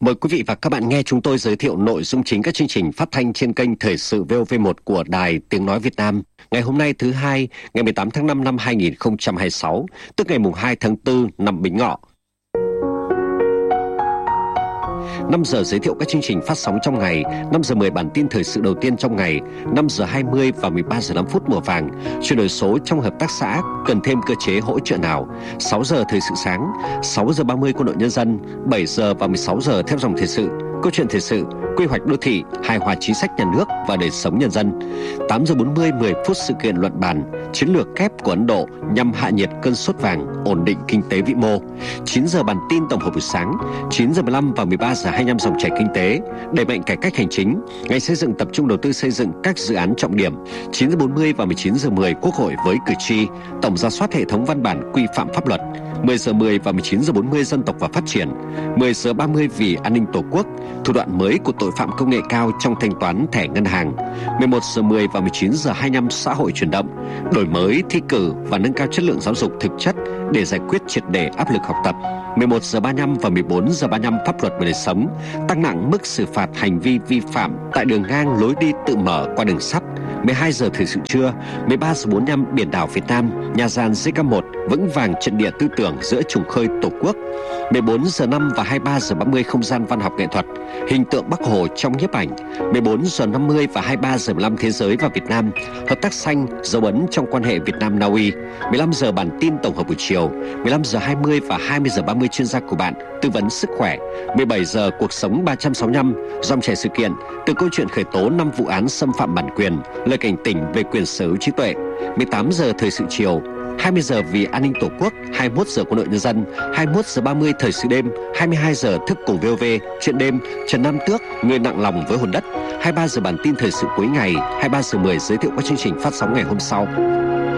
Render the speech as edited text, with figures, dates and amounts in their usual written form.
Mời quý vị và các bạn nghe chúng tôi giới thiệu nội dung chính các chương trình phát thanh trên kênh Thời sự VOV1 của Đài Tiếng Nói Việt Nam. Ngày hôm nay thứ hai, ngày 18 tháng 5 năm 2026, tức ngày 2 tháng 4 năm Bính Ngọ. 5 giờ giới thiệu các chương trình phát sóng trong ngày, 5 giờ 10 bản tin thời sự đầu tiên trong ngày, 5 giờ 20 và 13 giờ 5 phút mùa vàng, chuyển đổi số trong hợp tác xã, cần thêm cơ chế hỗ trợ nào, 6 giờ thời sự sáng, 6 giờ 30 Quân đội Nhân dân, 7 giờ và 16 giờ theo dòng thời sự, câu chuyện thời sự, quy hoạch đô thị, hài hòa chính sách nhà nước và đời sống nhân dân. 8 giờ 40, 10 phút sự kiện luận bàn, chiến lược kép của Ấn Độ nhằm hạ nhiệt cơn sốt vàng, ổn định kinh tế vĩ mô. 9 giờ bản tin tổng hợp buổi sáng, 9 giờ 15 và 13 giờ 25 dòng chảy kinh tế, đẩy mạnh cải cách hành chính, ngành xây dựng tập trung đầu tư xây dựng các dự án trọng điểm. 9 giờ 40 và 19 giờ 10 Quốc hội với cử tri, tổng rà soát hệ thống văn bản quy phạm pháp luật. 10 giờ 10 và 19 giờ 40 dân tộc và phát triển, 10 giờ 30 vì an ninh tổ quốc, thủ đoạn mới của tội phạm công nghệ cao trong thanh toán thẻ ngân hàng. 11 giờ 10 và 19 giờ 25 xã hội chuyển động, đổi mới, thi cử và nâng cao chất lượng giáo dục thực chất để giải quyết triệt để áp lực học tập. 11 giờ 35 và 14 giờ 35 pháp luật về đời sống, tăng nặng mức xử phạt hành vi vi phạm tại đường ngang lối đi tự mở qua đường sắt. 12 giờ thời sự trưa, 13 giờ 45 biển đảo Việt Nam, nhà gian JK1 vững vàng trận địa tư tưởng giữa trùng khơi Tổ quốc. 14 giờ 5 và 23 giờ 30 không gian văn học nghệ thuật, hình tượng Bác Hồ trong nhiếp ảnh. 14 giờ 50 và 23 giờ 15 thế giới và Việt Nam, hợp tác xanh, dấu ấn trong quan hệ Việt Nam Na Uy. 15 giờ bản tin tổng hợp buổi chiều, 15 giờ 20 và 20 giờ 30 chuyên gia của bạn tư vấn sức khỏe. 17 giờ cuộc sống 365, dòng chảy sự kiện từ câu chuyện khởi tố 5 vụ án xâm phạm bản quyền, lời cảnh tỉnh về quyền sở hữu trí tuệ. 18 giờ thời sự chiều, 20 giờ vì an ninh Tổ quốc, 21 giờ Quân đội Nhân dân, 21 giờ 30 thời sự đêm, 22 giờ thức cùng VOV, chuyện đêm, Trần Nam Tước, người nặng lòng với hồn đất, 23 giờ bản tin thời sự cuối ngày, 23 giờ 10 giới thiệu các chương trình phát sóng ngày hôm sau.